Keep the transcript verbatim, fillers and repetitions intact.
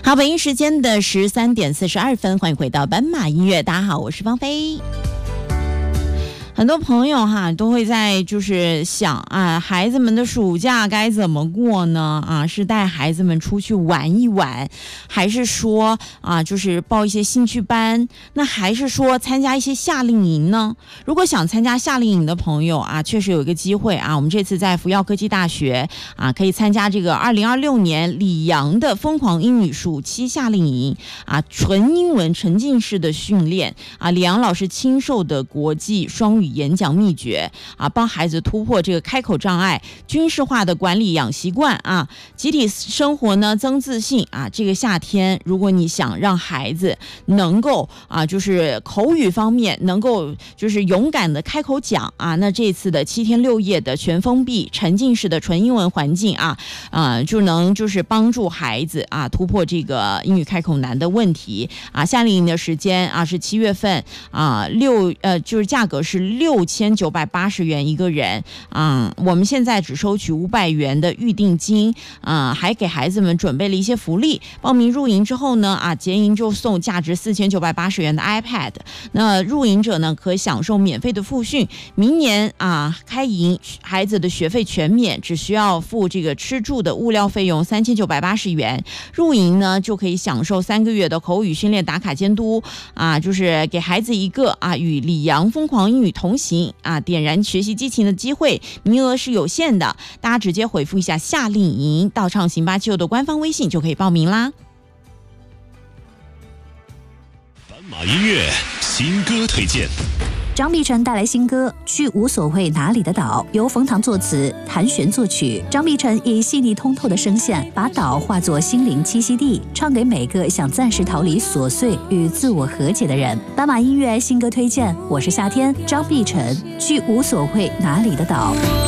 好，北京时间的十三点四十二分，欢迎回到斑马音乐。大家好，我是芳菲。很多朋友哈都会在就是想啊，孩子们的暑假该怎么过呢？啊，是带孩子们出去玩一玩，还是说啊，就是报一些兴趣班？那还是说参加一些夏令营呢？如果想参加夏令营的朋友啊，确实有一个机会啊，我们这次在福耀科技大学啊，可以参加这个二零二六年里昂的疯狂英语暑期夏令营啊，纯英文沉浸式的训练啊，里昂老师亲授的国际双语演讲秘诀啊，帮孩子突破这个开口障碍，军事化的管理养习惯啊，集体生活呢增自信啊。这个夏天，如果你想让孩子能够啊，就是口语方面能够就是勇敢的开口讲啊，那这次的七天六夜的全封闭沉浸式的纯英文环境啊啊，就能就是帮助孩子啊突破这个英语开口难的问题啊。夏令营的时间啊是七月份啊，六呃就是价格是六千九百八十元一个人啊、嗯，我们现在只收取五百元的预定金啊、嗯，还给孩子们准备了一些福利。报名入营之后呢啊，结营就送价值四千九百八十元的 iPad。那入营者呢可享受免费的复训。明年啊开营，孩子的学费全免，只需要付这个吃住的物料费用三千九百八十元。入营呢就可以享受三个月的口语训练打卡监督啊，就是给孩子一个啊与里昂疯狂英语同行啊，点燃学习激情的机会，名额是有限的，大家直接回复一下夏令营到畅行八七六的官方微信就可以报名啦。 斑马音乐新歌推荐。 张碧晨带来新歌《去无所谓哪里的岛》，由冯唐作词，谭旋作曲。张碧晨以细腻通透的声线，把岛化作心灵栖息地，唱给每个想暂时逃离琐碎与自我和解的人。斑马音乐新歌推荐，我是夏天，张碧晨，《去无所谓哪里的岛》。